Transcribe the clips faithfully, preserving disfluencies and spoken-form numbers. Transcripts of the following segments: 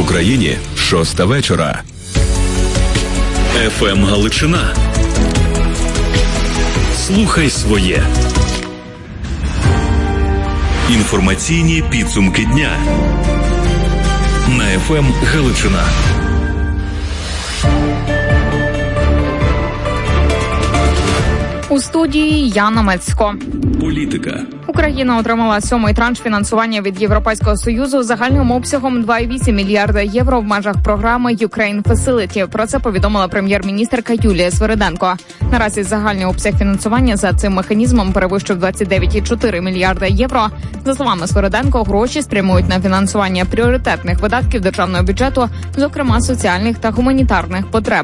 Україні шоста вечора. еф ем Галичина. Слухай своє. Інформаційні підсумки дня на еф ем Галичина. У студії Яна Мецько. Політика. Україна отримала сьомий транш фінансування від Європейського Союзу загальним обсягом два цілих вісім мільярда євро в межах програми Ukraine Facility. Про це повідомила прем'єр-міністерка Юлія Свириденко. Наразі загальний обсяг фінансування за цим механізмом перевищив двадцять дев'ять цілих чотири мільярда євро. За словами Свириденко, гроші спрямують на фінансування пріоритетних видатків державного бюджету, зокрема соціальних та гуманітарних потреб.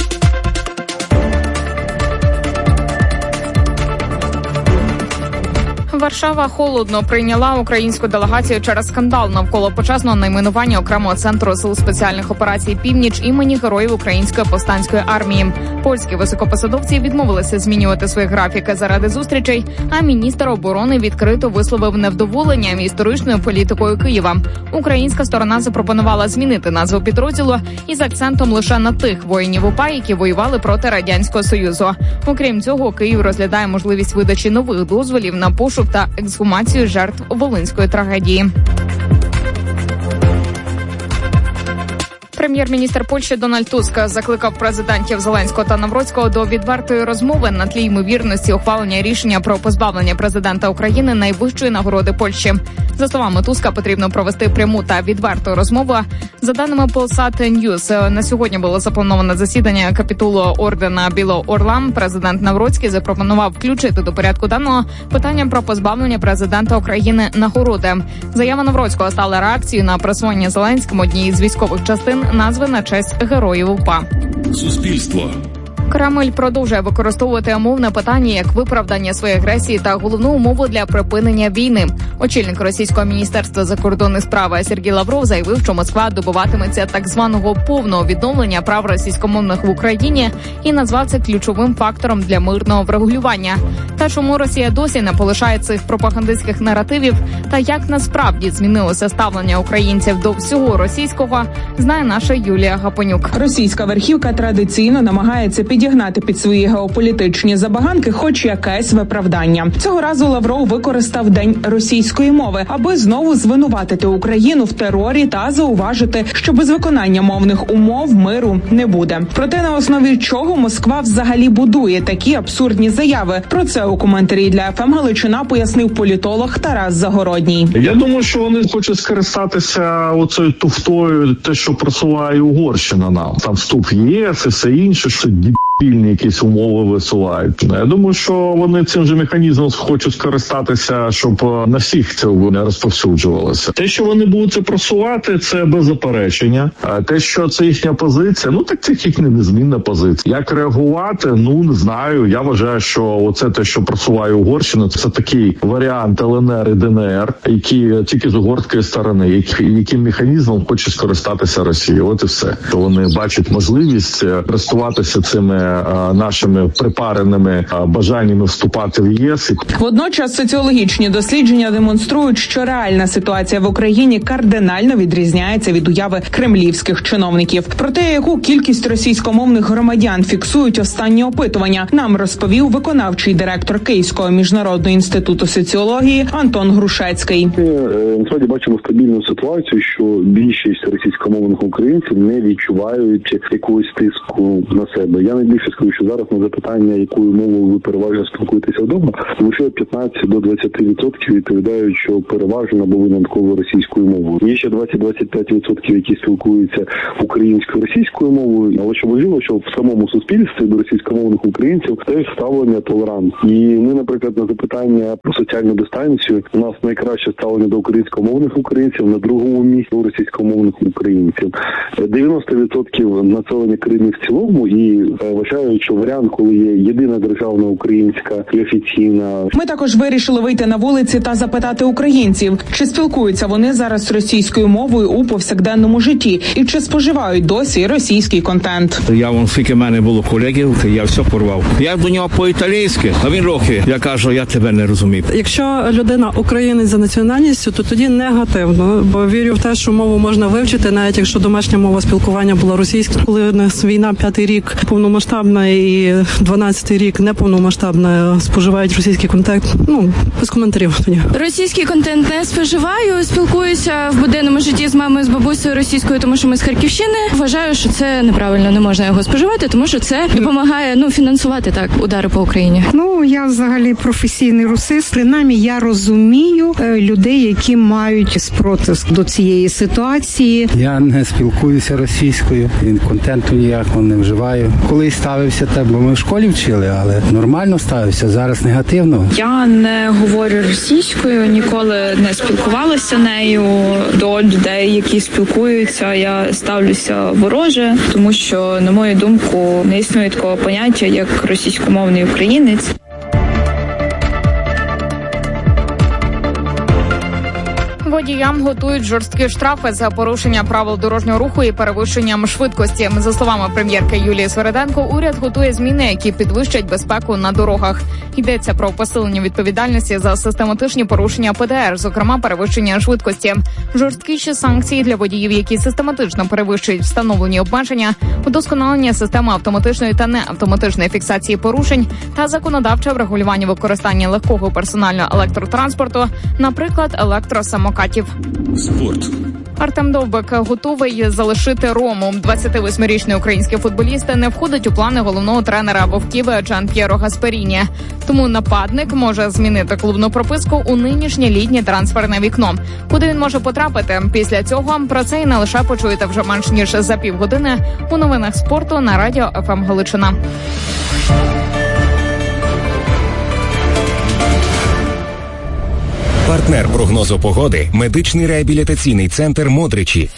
Варшава холодно прийняла українську делегацію через скандал навколо почесного найменування окремого центру сил спеціальних операцій «Північ» імені Героїв Української повстанської армії. Польські високопосадовці відмовилися змінювати свої графіки заради зустрічей, а міністр оборони відкрито висловив невдоволення історичною політикою Києва. Українська сторона запропонувала змінити назву підрозділу із акцентом лише на тих воїнів УПА, які воювали проти Радянського Союзу. Окрім цього, Київ розглядає можливість видачі нових дозволів на пошук та ексгумацію жертв Волинської трагедії. Прем'єр-міністр Польщі Дональд Туск закликав президентів Зеленського та Навроцького до відвертої розмови на тлі ймовірності ухвалення рішення про позбавлення президента України найвищої нагороди Польщі. За словами Туска, потрібно провести пряму та відверту розмову. За даними Polsat News, на сьогодні було заплановане засідання капітулу ордена Білого Орла. Президент Навроцький запропонував включити до порядку денного питання про позбавлення президента України нагороди. Заява Навроцького стала реакцією на присвоєння Зеленському однієї з військових частин назви на честь героїв УПА. Суспільство. Кремль продовжує використовувати мовне питання як виправдання своєї агресії та головну умову для припинення війни. Очільник російського міністерства закордонних справ Сергій Лавров заявив, що Москва добиватиметься так званого повного відновлення прав російськомовних в Україні і назвав це ключовим фактором для мирного врегулювання. Та чому Росія досі не полишає цих пропагандистських наративів та як насправді змінилося ставлення українців до всього російського, знає наша Юлія Гапонюк. Російська верхівка традиційно намагається підігнати під свої геополітичні забаганки хоч якесь виправдання. Цього разу Лавров використав День російської мови, аби знову звинуватити Україну в терорі та зауважити, що без виконання мовних умов миру не буде. Проте на основі чого Москва взагалі будує такі абсурдні заяви? Про це у коментарі для еф ем Галичина пояснив політолог Тарас Загородній. Я думаю, що вони хочуть скористатися оцею туфтою, те, що просуває Угорщина нам. Там вступ в ЄС і все інше, що Пільні якісь умови висувають. Я думаю, що вони цим же механізмом хочуть скористатися, щоб на всіх це не розповсюджувалося. Те, що вони будуть це просувати, це без заперечення. А те, що це їхня позиція, ну так це їхня незмінна позиція. Як реагувати? Ну не знаю. Я вважаю, що оце те, що просуває Угорщина, це такий варіант ел ен ер і де ен ер, які тільки з угорської сторони, які, яким механізмом хоче скористатися Росія. От і все. То вони бачать можливість користуватися цими нашими припареними бажаннями вступати в ЄС. Водночас соціологічні дослідження демонструють, що реальна ситуація в Україні кардинально відрізняється від уяви кремлівських чиновників. Про те, яку кількість російськомовних громадян фіксують останні опитування, нам розповів виконавчий директор Київського міжнародного інституту соціології Антон Грушецький. Ми насправді бачимо стабільну ситуацію, що більшість російськомовних українців не відчувають якогось тиску на себе. Я найбільше скажу, що зараз на запитання, якою мовою ви переважно спілкуєтеся вдома, лише п'ятнадцять до двадцяти відсотків відповідають, що переважно або винятково російською мовою. Є ще двадцять до двадцяти п'яти відсотків, які спілкуються українською російською мовою. Але що важливо, що в самому суспільстві до російськомовних українців теж ставлення толерантне. І ми, наприклад, на запитання про соціальну дистанцію, у нас найкраще ставлення до українськомовних українців, на другому місці у російськомовних українців. дев'яносто відсотків населення країни в цілому і вважають, що варіант, коли є єдина державна українська і офіційна. Ми також вирішили вийти на вулиці та запитати українців, чи спілкуються вони зараз російською мовою у повсякденному житті і чи споживають досі російський контент. Я вон скільки в мене було колегів, я все порвав. Я до нього по-італійськи, а він роки. Я кажу, я тебе не розумію. Якщо людина українець за національністю, то тоді негативно, бо вірю в те, що мова мову можна вивчити, навіть якщо домашня мова спілкування була російська. Коли у нас війна п'ятий рік повномасштабна і дванадцятий рік неповномасштабна, споживають російський контент. Ну, без коментарів. Російський контент не споживаю, спілкуюся в буденному житті з мамою, з бабусею російською, тому що ми з Харківщини. Вважаю, що це неправильно, не можна його споживати, тому що це допомагає, ну, фінансувати так удари по Україні. Ну, я взагалі професійний русист. Принаймні, я розумію людей, які мають спротив до цієї ситуації. Я не спілкуюся російською, він контенту ніякого не вживаю. Колись ставився так, бо ми в школі вчили, але нормально ставився, зараз негативно. Я не говорю російською, ніколи не спілкувалася нею. До людей, які спілкуються, я ставлюся вороже, тому що, на мою думку, не існує такого поняття, як російськомовний українець. Водіям готують жорсткі штрафи за порушення правил дорожнього руху і перевищенням швидкості. За словами прем'єрки Юлії Свериденко, уряд готує зміни, які підвищать безпеку на дорогах. Йдеться про посилення відповідальності за систематичні порушення Пе Де Ер, зокрема перевищення швидкості. Жорсткіші санкції для водіїв, які систематично перевищують встановлені обмеження, удосконалення системи автоматичної та неавтоматичної фіксації порушень та законодавче врегулювання використання легкого персонального електротранспорту, наприклад, електросамокатів. Спорт. Артем Довбик готовий залишити Рому. двадцятивосьмирічний український футболіст не входить у плани головного тренера Вовків Джан П'єро Гасперіні. Тому нападник може змінити клубну прописку у нинішнє літнє трансферне вікно. Куди він може потрапити? Після цього про це і не лише почуєте вже менш ніж за півгодини у новинах спорту на радіо Еф Ем Галичина. Партнер прогнозу погоди – медичний реабілітаційний центр «Модричі».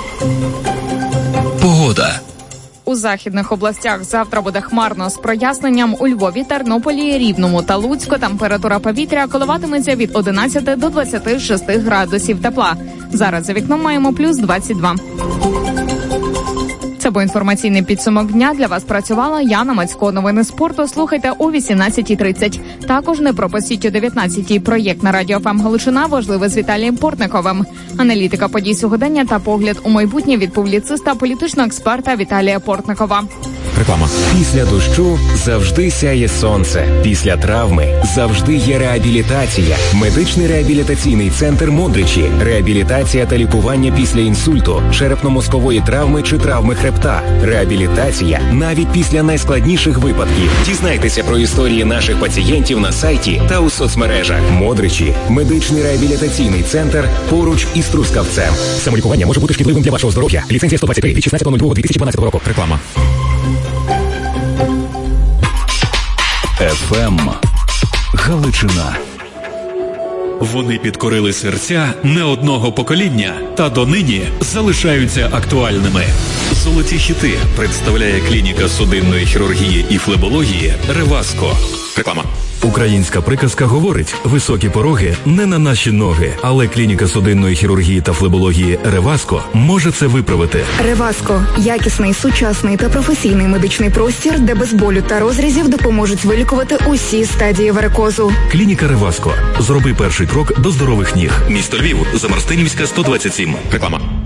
Погода. У західних областях завтра буде хмарно з проясненням. У Львові, Тернополі, Рівному та Луцьку температура повітря коливатиметься від одинадцяти до двадцяти шести градусів тепла. Зараз за вікном маємо плюс двадцять два. Це був інформаційний підсумок дня. Для вас працювала Яна Мацько. Новини спорту слухайте о вісімнадцятій тридцять. Також не пропустіть о дев'ятнадцятій проєкт на радіо Еф Ем Галичина «Важливе» з Віталієм Портниковим. Аналітика подій сьогодення та погляд у майбутнє від публіциста, політичного експерта Віталія Портникова. Реклама. Після дощу завжди сяє сонце. Після травми завжди є реабілітація. Медичний реабілітаційний центр «Модричі». Реабілітація та лікування після інсульту, черепно-мозкової травми чи травми хребта. Реабілітація навіть після найскладніших випадків. Дізнайтеся про історії наших пацієнтів на сайті та у соцмережах. «Модричі» – медичний реабілітаційний центр поруч із Трускавцем. Самолікування може бути шкідливим для вашого здоров'я. Ліцензія сто двадцять три від шістнадцятого лютого дві тисячі дванадцятого року. Реклама. Еф Ем Галичина. Вони підкорили серця не одного покоління та донині залишаються актуальними. Золоті хіти представляє клініка судинної хірургії і флебології «Реваско». Реклама. Українська приказка говорить: високі пороги не на наші ноги, але клініка судинної хірургії та флебології «Реваско» може це виправити. «Реваско» – якісний, сучасний та професійний медичний простір, де без болю та розрізів допоможуть вилікувати усі стадії варикозу. Клініка «Реваско». Зроби перший крок до здорових ніг. Місто Львів, Замарстинівська, сто двадцять сім. Реклама.